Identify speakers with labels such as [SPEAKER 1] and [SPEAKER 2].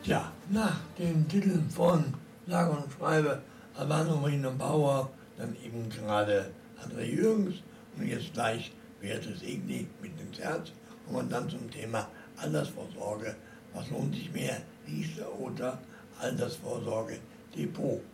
[SPEAKER 1] Tja, nach den Titeln von sage und schreibe Alvaro Bauer, dann eben gerade André Jürgens und jetzt gleich Beatrice Egli mit ins Herz und man dann zum Thema Altersvorsorge, was lohnt sich mehr, Riester oder Altersvorsorge Depot.